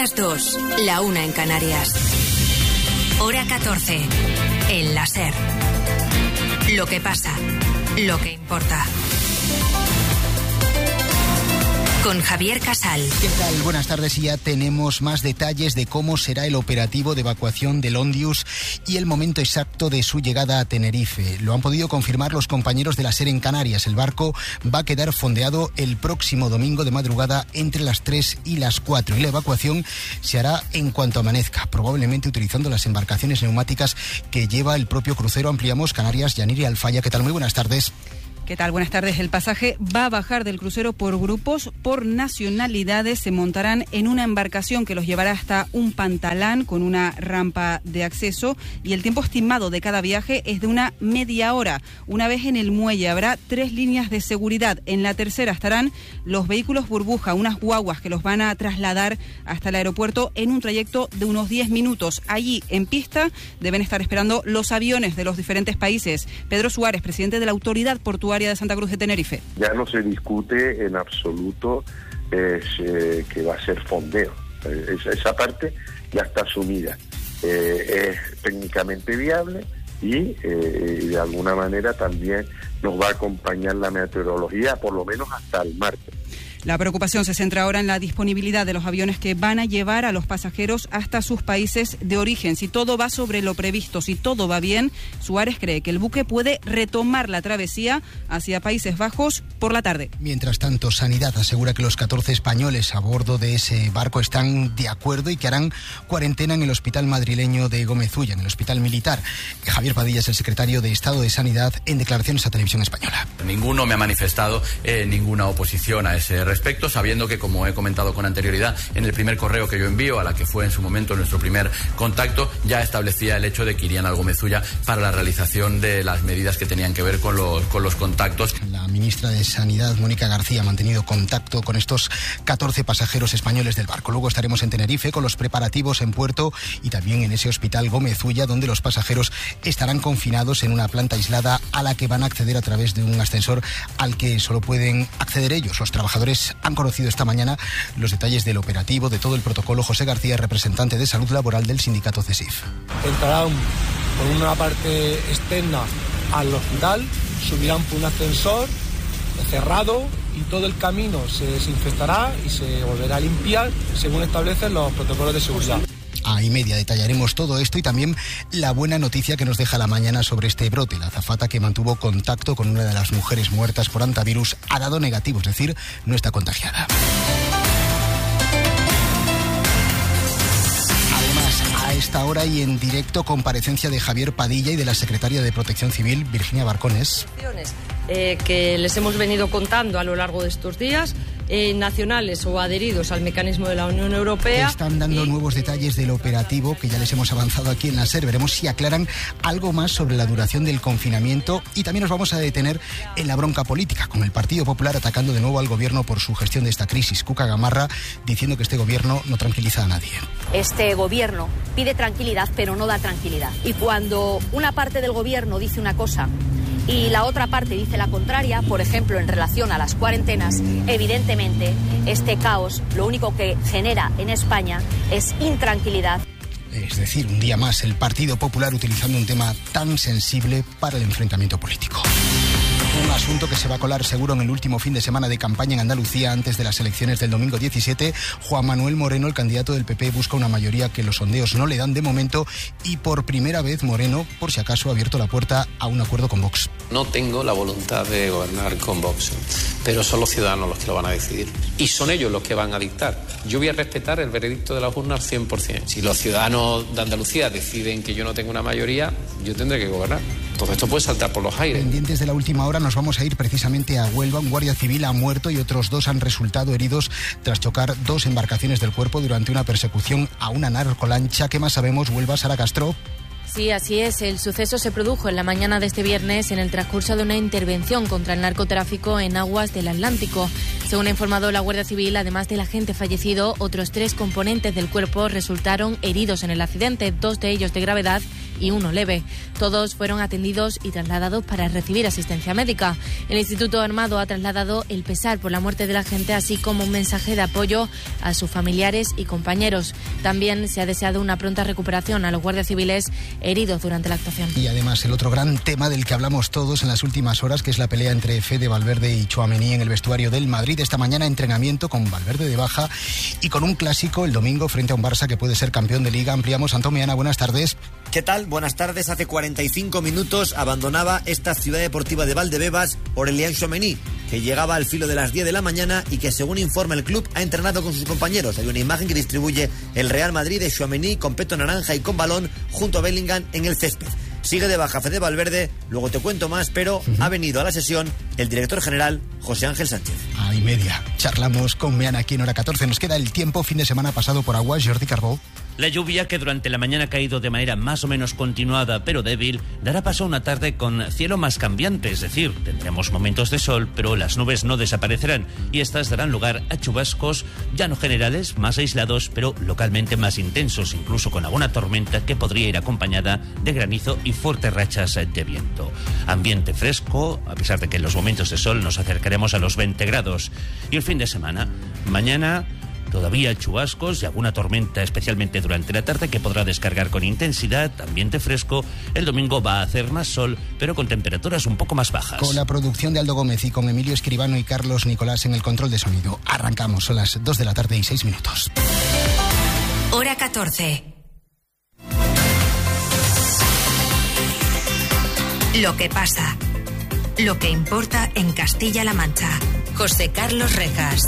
las 2, la 1 en Canarias. Hora 14, en la SER. Lo que pasa, lo que importa. Con Javier Casal. ¿Qué tal? Buenas tardes, y ya tenemos más detalles de cómo será el operativo de evacuación del Ondius y el momento exacto de su llegada a Tenerife. Lo han podido confirmar los compañeros de la SER en Canarias. El barco va a quedar fondeado el próximo domingo de madrugada entre las 3 y las 4 y la evacuación se hará en cuanto amanezca, probablemente utilizando las embarcaciones neumáticas que lleva el propio crucero. Ampliamos. Canarias, Yaniri Alfaya. ¿Qué tal? Muy buenas tardes. ¿Qué tal? Buenas tardes. El pasaje va a bajar del crucero por grupos, por nacionalidades. Se montarán en una embarcación que los llevará hasta un pantalán con una rampa de acceso, y el tiempo estimado de cada viaje es de una media hora. Una vez en el muelle habrá 3 líneas de seguridad. En la tercera estarán los vehículos burbuja, unas guaguas que los van a trasladar hasta el aeropuerto en un trayecto de unos 10 minutos. Allí, en pista, deben estar esperando los aviones de los diferentes países. Pedro Suárez, presidente de la Autoridad Portuaria de Santa Cruz de Tenerife. Ya no se discute en absoluto que va a ser fondeo. Esa parte ya está asumida. Es técnicamente viable y de alguna manera también nos va a acompañar la meteorología por lo menos hasta el martes. La preocupación se centra ahora en la disponibilidad de los aviones que van a llevar a los pasajeros hasta sus países de origen. Si todo va sobre lo previsto, si todo va bien, Suárez cree que el buque puede retomar la travesía hacia Países Bajos por la tarde. Mientras tanto, Sanidad asegura que los 14 españoles a bordo de ese barco están de acuerdo y que harán cuarentena en el hospital madrileño de Gómez Ulla, en el hospital militar. Javier Padilla es el secretario de Estado de Sanidad en declaraciones a Televisión Española. Ninguno me ha manifestado ninguna oposición a ese respecto, sabiendo que, como he comentado con anterioridad, en el primer correo que yo envío, a la que fue en su momento nuestro primer contacto, ya establecía el hecho de que irían al Gómez Ulla para la realización de las medidas que tenían que ver con los contactos. La ministra de Sanidad, Mónica García, ha mantenido contacto con estos 14 pasajeros españoles del barco. Luego estaremos en Tenerife con los preparativos en puerto y también en ese hospital Gómez Ulla, donde los pasajeros estarán confinados en una planta aislada a la que van a acceder a través de un ascensor al que solo pueden acceder ellos. Los trabajadores han conocido esta mañana los detalles del operativo, de todo el protocolo. José García, representante de Salud Laboral del sindicato CESIF. Entrarán por una parte externa al hospital, subirán por un ascensor cerrado y todo el camino se desinfectará y se volverá a limpiar según establecen los protocolos de seguridad. A 1:30 detallaremos todo esto y también la buena noticia que nos deja la mañana sobre este brote. La azafata que mantuvo contacto con una de las mujeres muertas por hantavirus ha dado negativo, es decir, no está contagiada. Además, a esta hora y en directo, comparecencia de Javier Padilla y de la secretaria de Protección Civil, Virginia Barcones. Que les hemos venido contando a lo largo de estos días, nacionales o adheridos al mecanismo de la Unión Europea. Están dando nuevos detalles del operativo que ya les hemos avanzado aquí en la SER. Veremos si aclaran algo más sobre la duración del confinamiento y también nos vamos a detener en la bronca política, con el Partido Popular atacando de nuevo al gobierno por su gestión de esta crisis. Cuca Gamarra diciendo que este gobierno no tranquiliza a nadie. Este gobierno pide tranquilidad, pero no da tranquilidad. Y cuando una parte del gobierno dice una cosa y la otra parte dice la contraria, por ejemplo, en relación a las cuarentenas, evidentemente este caos lo único que genera en España es intranquilidad. Es decir, un día más el Partido Popular utilizando un tema tan sensible para el enfrentamiento político. Un asunto que se va a colar seguro en el último fin de semana de campaña en Andalucía antes de las elecciones del domingo 17. Juan Manuel Moreno, el candidato del PP, busca una mayoría que los sondeos no le dan de momento y por primera vez Moreno, por si acaso, ha abierto la puerta a un acuerdo con Vox. No tengo la voluntad de gobernar con Vox, pero son los ciudadanos los que lo van a decidir y son ellos los que van a dictar. Yo voy a respetar el veredicto de las urnas 100%. Si los ciudadanos de Andalucía deciden que yo no tengo una mayoría, yo tendré que gobernar. Todo esto puede saltar por los aires. Pendientes de la última hora, nos vamos a ir precisamente a Huelva. Un guardia civil ha muerto y otros 2 han resultado heridos tras chocar 2 embarcaciones del cuerpo durante una persecución a una narcolancha. ¿Qué más sabemos, Huelva? Sara Castro. Sí, así es. El suceso se produjo en la mañana de este viernes en el transcurso de una intervención contra el narcotráfico en aguas del Atlántico. Según ha informado la Guardia Civil, además del agente fallecido, otros 3 componentes del cuerpo resultaron heridos en el accidente, 2 de ellos de gravedad y 1 leve. Todos fueron atendidos y trasladados para recibir asistencia médica. El Instituto Armado ha trasladado el pesar por la muerte del agente, así como un mensaje de apoyo a sus familiares y compañeros. También se ha deseado una pronta recuperación a los guardias civiles heridos durante la actuación. Y además el otro gran tema del que hablamos todos en las últimas horas, que es la pelea entre Fede Valverde y Tchouaméni en el vestuario del Madrid. Esta mañana entrenamiento con Valverde de baja y con un clásico el domingo frente a un Barça que puede ser campeón de Liga. Ampliamos. Antón Meana, buenas tardes. ¿Qué tal? Buenas tardes. Hace 45 minutos abandonaba esta ciudad deportiva de Valdebebas Aurélien Tchouaméni, que llegaba al filo de las 10 de la mañana y que, según informa el club, ha entrenado con sus compañeros. Hay una imagen que distribuye el Real Madrid de Tchouaméni con peto naranja y con balón junto a Bellingham en el césped. Sigue de baja Fede Valverde, luego te cuento más, pero ha venido a la sesión el director general José Ángel Sánchez. A y media. Charlamos con Meana aquí en Hora 14. Nos queda el tiempo, fin de semana pasado por agua. Jordi Carbó. La lluvia, que durante la mañana ha caído de manera más o menos continuada pero débil, dará paso a una tarde con cielo más cambiante, es decir, tendremos momentos de sol, pero las nubes no desaparecerán y estas darán lugar a chubascos ya no generales, más aislados, pero localmente más intensos, incluso con alguna tormenta que podría ir acompañada de granizo y fuertes rachas de viento. Ambiente fresco, a pesar de que en los momentos de sol nos acercaremos a los 20 grados. Y el fin de semana, mañana todavía chubascos y alguna tormenta, especialmente durante la tarde, que podrá descargar con intensidad, ambiente fresco. El domingo va a hacer más sol, pero con temperaturas un poco más bajas. Con la producción de Aldo Gómez y con Emilio Escribano y Carlos Nicolás en el control de sonido. Arrancamos, son las 2 de la tarde y 6 minutos. Hora 14. Lo que pasa. Lo que importa en Castilla-La Mancha. José Carlos Rejas.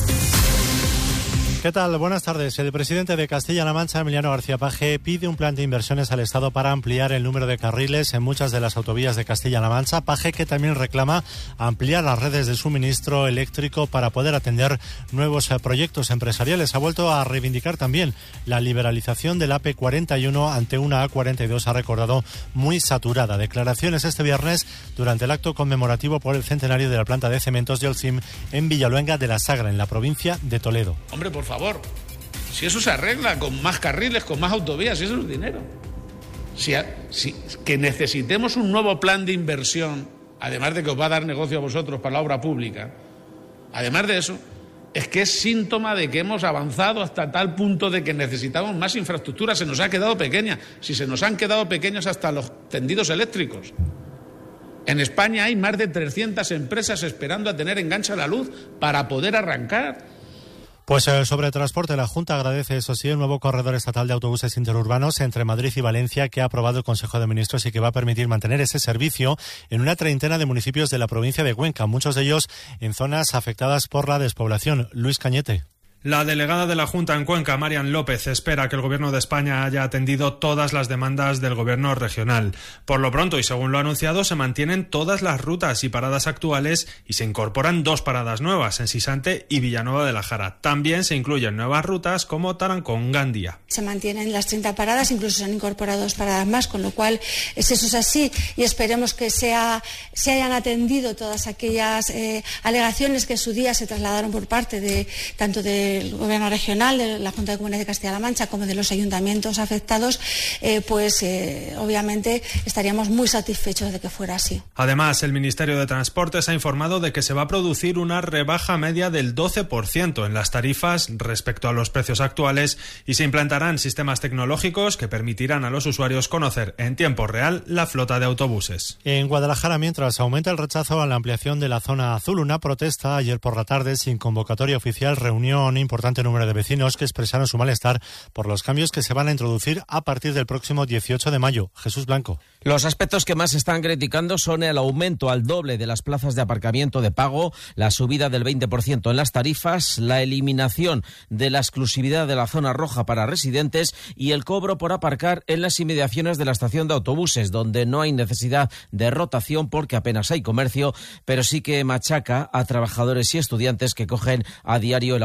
¿Qué tal? Buenas tardes. El presidente de Castilla-La Mancha, Emiliano García Paje, pide un plan de inversiones al Estado para ampliar el número de carriles en muchas de las autovías de Castilla-La Mancha. Paje, que también reclama ampliar las redes de suministro eléctrico para poder atender nuevos proyectos empresariales. Ha vuelto a reivindicar también la liberalización del AP41 ante una A42, ha recordado, muy saturada. Declaraciones este viernes durante el acto conmemorativo por el centenario de la planta de cementos de Holcim en Villaluenga de la Sagra, en la provincia de Toledo. Hombre, por favor, si eso se arregla con más carriles, con más autovías, si eso es dinero. Si que necesitemos un nuevo plan de inversión, además de que os va a dar negocio a vosotros para la obra pública, además de eso, es que es síntoma de que hemos avanzado hasta tal punto de que necesitamos más infraestructura. Se nos ha quedado pequeña. Si se nos han quedado pequeños hasta los tendidos eléctricos. En España hay más de 300 empresas esperando a tener enganche a la luz para poder arrancar. Pues sobre transporte, la Junta agradece, eso sí, el nuevo corredor estatal de autobuses interurbanos entre Madrid y Valencia que ha aprobado el Consejo de Ministros y que va a permitir mantener ese servicio en una treintena de municipios de la provincia de Cuenca, muchos de ellos en zonas afectadas por la despoblación. Luis Cañete. La delegada de la Junta en Cuenca, Marian López, espera que el Gobierno de España haya atendido todas las demandas del Gobierno regional. Por lo pronto, y según lo anunciado, se mantienen todas las rutas y paradas actuales y se incorporan 2 paradas nuevas en Sisante y Villanueva de la Jara. También se incluyen nuevas rutas como Tarancón-Gandía. Se mantienen las 30 paradas, incluso se han incorporado 2 paradas más, con lo cual eso es así y esperemos que se hayan atendido todas aquellas alegaciones que en su día se trasladaron por parte de tanto del Gobierno regional, de la Junta de Comunidades de Castilla-La Mancha, como de los ayuntamientos afectados, obviamente estaríamos muy satisfechos de que fuera así. Además, el Ministerio de Transportes ha informado de que se va a producir una rebaja media del 12% en las tarifas respecto a los precios actuales y se implantarán sistemas tecnológicos que permitirán a los usuarios conocer en tiempo real la flota de autobuses. En Guadalajara, mientras aumenta el rechazo a la ampliación de la zona azul, una protesta ayer por la tarde sin convocatoria oficial reunió un importante número de vecinos que expresaron su malestar por los cambios que se van a introducir a partir del próximo 18 de mayo. Jesús Blanco. Los aspectos que más se están criticando son el aumento al doble de las plazas de aparcamiento de pago, la subida del 20% en las tarifas, la eliminación de la exclusividad de la zona roja para residentes y el cobro por aparcar en las inmediaciones de la estación de autobuses, donde no hay necesidad de rotación porque apenas hay comercio, pero sí que machaca a trabajadores y estudiantes que cogen a diario el autobús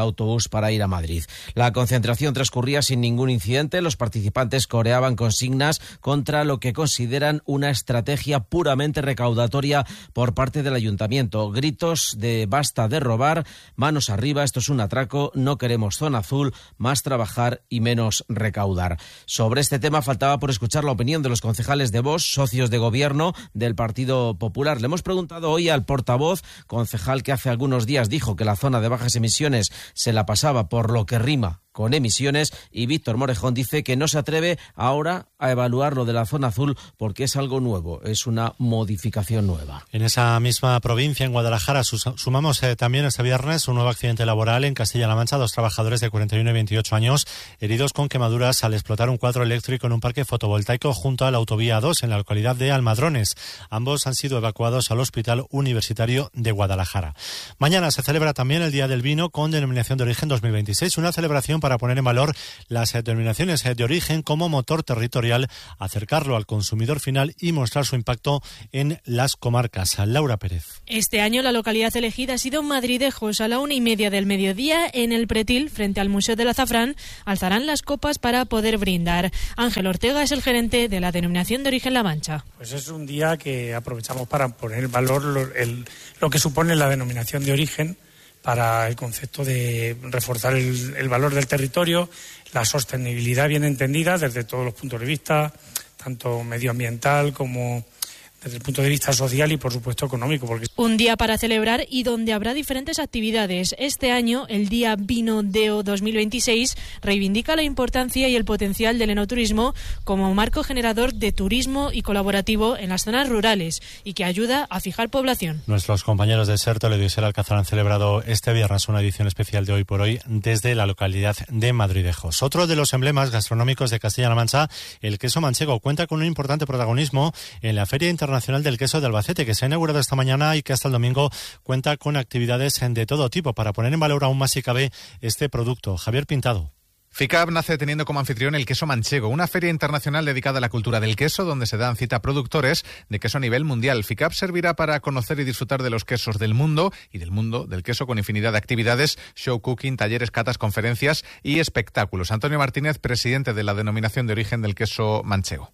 para ir a Madrid. La concentración transcurría sin ningún incidente. Los participantes coreaban consignas contra lo que consideran una estrategia puramente recaudatoria por parte del ayuntamiento. Gritos de basta de robar, manos arriba, esto es un atraco, no queremos zona azul, más trabajar y menos recaudar. Sobre este tema faltaba por escuchar la opinión de los concejales de Vox, socios de gobierno del Partido Popular. Le hemos preguntado hoy al portavoz, concejal que hace algunos días dijo que la zona de bajas emisiones se la pasaba por lo que rima con emisiones, y Víctor Morejón dice que no se atreve ahora a evaluar lo de la zona azul porque es algo nuevo, es una modificación nueva. En esa misma provincia, en Guadalajara, sumamos también este viernes un nuevo accidente laboral en Castilla-La Mancha. 2 trabajadores de 41 y 28 años heridos con quemaduras al explotar un cuadro eléctrico en un parque fotovoltaico junto a la autovía 2 en la localidad de Almadrones. Ambos han sido evacuados al Hospital Universitario de Guadalajara. Mañana se celebra también el Día del Vino con denominación de origen 2026, una celebración para poner en valor las denominaciones de origen como motor territorial, acercarlo al consumidor final y mostrar su impacto en las comarcas. Laura Pérez. Este año la localidad elegida ha sido Madridejos. A la 1:30 del mediodía, en el Pretil, frente al Museo del Azafrán, alzarán las copas para poder brindar. Ángel Ortega es el gerente de la denominación de origen La Mancha. Pues es un día que aprovechamos para poner en valor lo que supone la denominación de origen, para el concepto de reforzar el valor del territorio, la sostenibilidad bien entendida desde todos los puntos de vista, tanto medioambiental como desde el punto de vista social y, por supuesto, económico. Un día para celebrar y donde habrá diferentes actividades. Este año, el Día Vino Deo 2026 reivindica la importancia y el potencial del enoturismo como marco generador de turismo y colaborativo en las zonas rurales y que ayuda a fijar población. Nuestros compañeros de SER, Toledo y SER Alcázar han celebrado este viernes una edición especial de Hoy por Hoy desde la localidad de Madridejos. Otro de los emblemas gastronómicos de Castilla-La Mancha, el queso manchego, cuenta con un importante protagonismo en la Feria Internacional del Queso de Albacete, que se ha inaugurado esta mañana y que hasta el domingo cuenta con actividades de todo tipo para poner en valor aún más, si cabe, este producto. Javier Pintado. FICAP nace teniendo como anfitrión el queso manchego, una feria internacional dedicada a la cultura del queso, donde se dan cita a productores de queso a nivel mundial. FICAP servirá para conocer y disfrutar de los quesos del mundo y del mundo del queso con infinidad de actividades, show cooking, talleres, catas, conferencias y espectáculos. Antonio Martínez, presidente de la denominación de origen del queso manchego.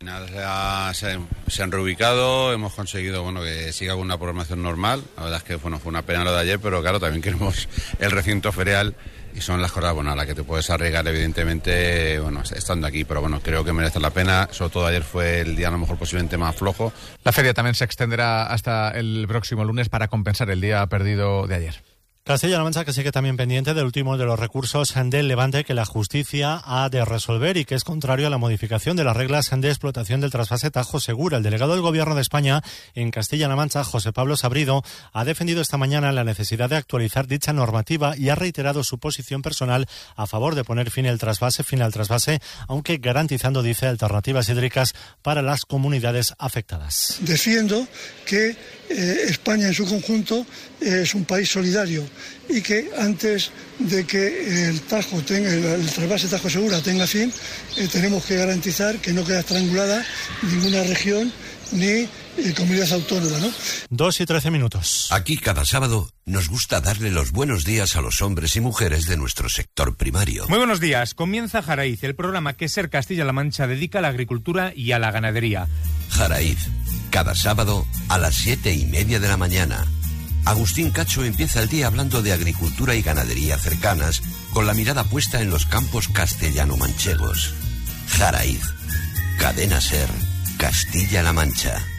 Se han reubicado, hemos conseguido que siga con una programación normal. La verdad es que fue una pena lo de ayer, pero claro, también queremos el recinto ferial. Y son las cosas, a las que te puedes arriesgar, evidentemente, estando aquí. Pero creo que merece la pena. Sobre todo ayer fue el día, a lo mejor, posiblemente más flojo. La feria también se extenderá hasta el próximo lunes para compensar el día perdido de ayer. Castilla-La Mancha, que sigue también pendiente del último de los recursos del Levante que la justicia ha de resolver y que es contrario a la modificación de las reglas de explotación del trasvase Tajo Segura. El delegado del Gobierno de España en Castilla-La Mancha, José Pablo Sabrido, ha defendido esta mañana la necesidad de actualizar dicha normativa y ha reiterado su posición personal a favor de poner fin al trasvase, aunque garantizando, dice, alternativas hídricas para las comunidades afectadas. Defiendo que España en su conjunto es un país solidario y que antes de que el trasvase Tajo Segura tenga fin, tenemos que garantizar que no queda estrangulada ninguna región ni comunidad autónoma, ¿no? 2:13. Aquí cada sábado nos gusta darle los buenos días a los hombres y mujeres de nuestro sector primario. Muy buenos días. Comienza Jaraíz, el programa que SER Castilla-La Mancha dedica a la agricultura y a la ganadería. Jaraíz, cada sábado a las 7:30 de la mañana. Agustín Cacho empieza el día hablando de agricultura y ganadería cercanas, con la mirada puesta en los campos castellano-manchegos. Jaraíz, Cadena SER, Castilla-La Mancha.